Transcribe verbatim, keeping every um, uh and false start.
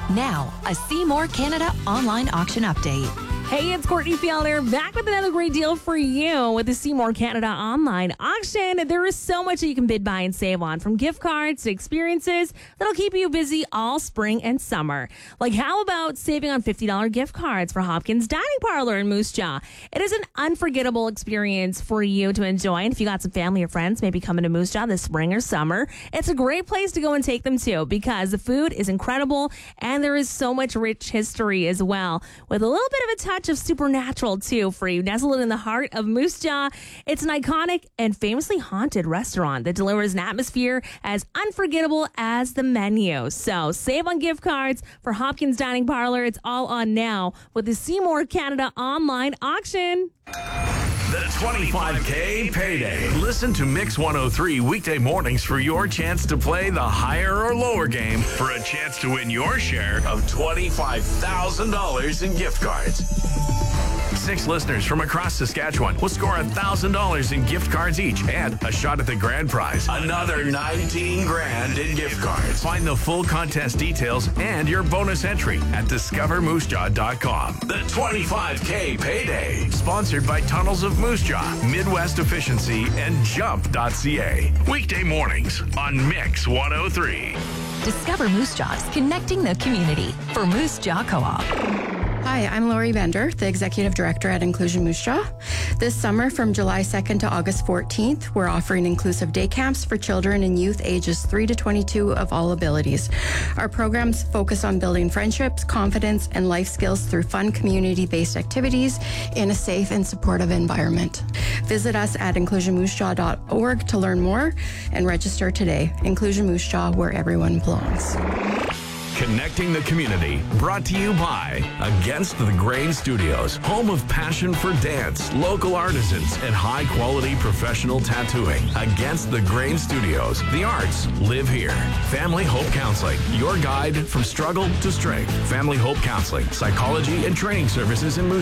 Now, a Seymour Canada online auction update. Hey, it's Courtney Fielder back with another great deal for you with the Seymour Canada online auction. There is so much that you can bid, buy, and save on, from gift cards to experiences that'll keep you busy all spring and summer. Like, how about saving on fifty dollars gift cards for Hopkins Dining Parlor in Moose Jaw? It is an unforgettable experience for you to enjoy. And if you got some family or friends maybe coming to Moose Jaw this spring or summer, it's a great place to go and take them to, because the food is incredible and there is so much rich history as well, with a little bit of a touch of supernatural too for you. Nestled in the heart of Moose Jaw, it's an iconic and famously haunted restaurant that delivers an atmosphere as unforgettable as the menu. So save on gift cards for Hopkins Dining Parlor. It's all on now with the Seymour Canada online auction. The twenty-five K Payday. Listen to Mix one oh three weekday mornings for your chance to play the higher or lower game for a chance to win your share of twenty-five thousand dollars in gift cards. Six listeners from across Saskatchewan will score one thousand dollars in gift cards each and a shot at the grand prize. Another nineteen grand in gift cards. Find the full contest details and your bonus entry at discover moose jaw dot com. The twenty-five K Payday. Sponsored by Tunnels of Moose Jaw, Midwest Efficiency, and jump dot c a. Weekday mornings on Mix one oh three. Discover Moose Jaw's connecting the community for Moose Jaw Co-op. Hi, I'm Lori Bender, the Executive Director at Inclusion Moose Jaw. This summer, from July second to August fourteenth, we're offering inclusive day camps for children and youth ages three to twenty-two of all abilities. Our programs focus on building friendships, confidence, and life skills through fun community-based activities in a safe and supportive environment. Visit us at inclusion moose jaw dot org to learn more and register today. Inclusion Moose Jaw, where everyone belongs. Connecting the community, brought to you by Against the Grain Studios, home of passion for dance, local artisans, and high-quality professional tattooing. Against the Grain Studios, the arts live here. Family Hope Counseling, your guide from struggle to strength. Family Hope Counseling, psychology and training services in Moose